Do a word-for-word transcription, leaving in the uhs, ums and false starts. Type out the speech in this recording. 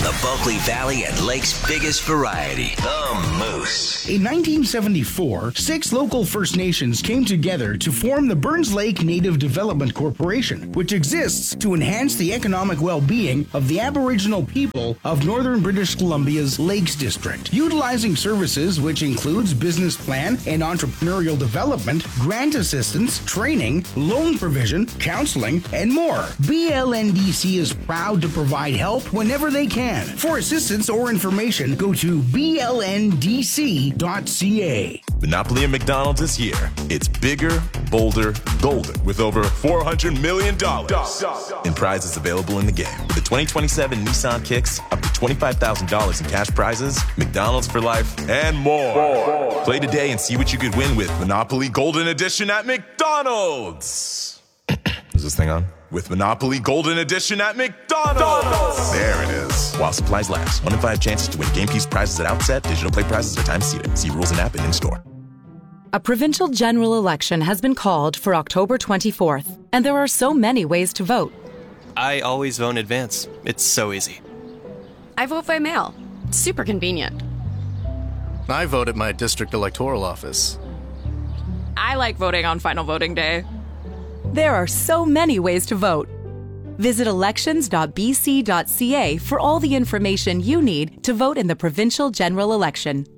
The Bulkley Valley and Lake's biggest variety, the Moose. In nineteen seventy-four, six local First Nations came together to form the Burns Lake Native Development Corporation, which exists to enhance the economic well-being of the Aboriginal people of northern British Columbia's Lakes District, utilizing services which includes business plan and entrepreneurial development, grant assistance, training, loan provision, counseling, and more. B L N D C is proud to provide help whenever they can. For assistance or information, go to B L N D C dot C A. Monopoly at McDonald's this year. It's bigger, bolder, golden, with over four hundred million dollars in prizes available in the game. With the twenty twenty-seven Nissan Kicks, up to twenty-five thousand dollars in cash prizes, McDonald's for life, and more. more. Play today and see what you could win with Monopoly Golden Edition at McDonald's. Is this thing on? With Monopoly Golden Edition at McDonald's. There it is. While supplies last. One in five chances to win game piece prizes at outset. Digital play prizes are time seated. See rules and app and in-store. A provincial general election has been called for October twenty-fourth, and there are so many ways to vote. I always vote in advance. It's so easy. I vote by mail. It's super convenient. I vote at my district electoral office. I like voting on final voting day. There are so many ways to vote. Visit elections dot b c dot c a for all the information you need to vote in the provincial general election.